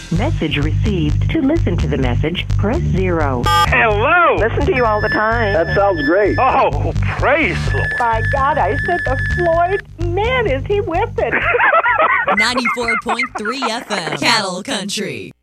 Message received. To listen to the message, press 0. Hello! Listen to you all the time. That sounds great. Oh, praise the Lord. My God, I said to Floyd, man, is he with it? 94.3 FM, Cattle Country.